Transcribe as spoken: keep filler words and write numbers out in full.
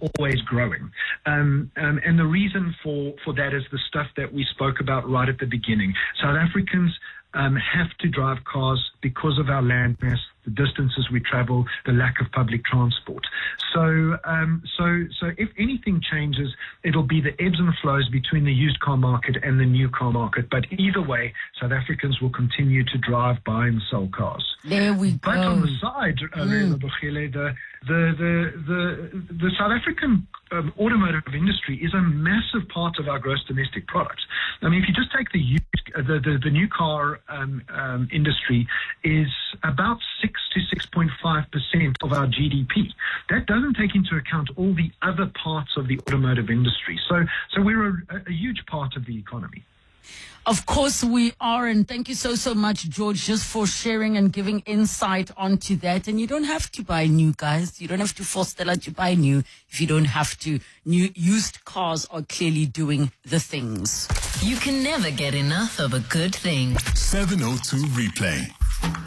always growing. Um, um, and the reason for, for that is the stuff that we spoke about right at the beginning. South Africans um, have to drive cars because of our land mass, the distances we travel, the lack of public transport. So, um, so, so if anything changes, it'll be the ebbs and flows between the used car market and the new car market. But either way, South Africans will continue to drive, buy, and sell cars. There we go. But on the side, mm. the, the, the, the, the South African um, automotive industry is a massive part of our gross domestic product. I mean, if you just take the used, uh, the, the, the new car um, um, industry is about six to six point five percent of our G D P. That doesn't take into account all the other parts of the automotive industry. So, so we're a, a huge part of the economy. Of course we are, and thank you so, so much, George, just for sharing and giving insight onto that. And you don't have to buy new, guys. You don't have to force Stella to buy new if you don't have to. New used cars are clearly doing the things. You can never get enough of a good thing. seven oh two Replay.